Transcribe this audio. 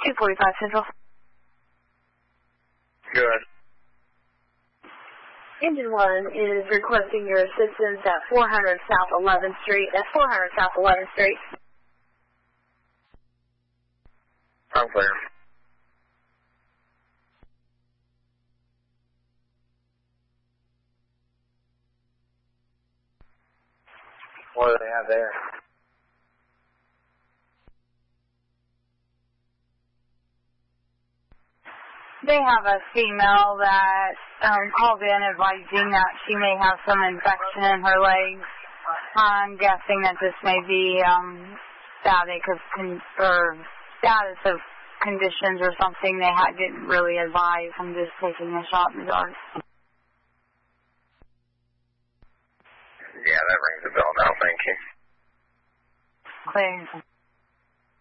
245 Central. Good. Engine 1 is requesting your assistance at 400 South 11th Street. That's 400 South 11th Street. I'm clear. What do they have there? They have a female that called in advising that she may have some infection in her legs. I'm guessing that this may be status of conditions or something. They didn't really advise. I'm just taking a shot in the dark. Yeah, that rings a bell now, thank you. Clear.